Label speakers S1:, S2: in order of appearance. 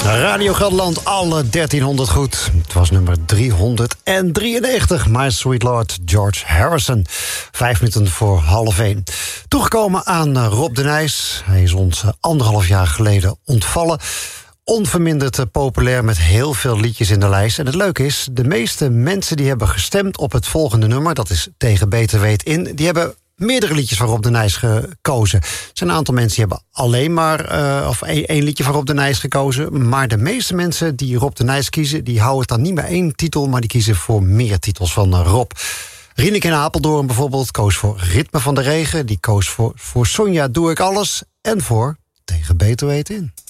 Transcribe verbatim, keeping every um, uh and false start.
S1: Radio Gelderland, alle dertienhonderd goed. Het was nummer driehonderddrieënnegentig. My Sweet Lord, George Harrison. Vijf minuten voor half één. Toegekomen aan Rob de Nijs. Hij is ons anderhalf jaar geleden ontvallen. Onverminderd populair met heel veel liedjes in de lijst. En het leuke is, de meeste mensen die hebben gestemd op het volgende nummer... dat is Tegen Beter Weet In, die hebben meerdere liedjes van Rob de Nijs gekozen. Er zijn een aantal mensen die hebben alleen maar uh, of één, één liedje van Rob de Nijs gekozen. Maar de meeste mensen die Rob de Nijs kiezen, die houden het dan niet bij één titel, maar die kiezen voor meer titels van uh, Rob. Rieneke in Apeldoorn bijvoorbeeld koos voor Ritme van de Regen. Die koos voor, voor Sonja Doe Ik Alles. En voor Tegen Beter Weet In.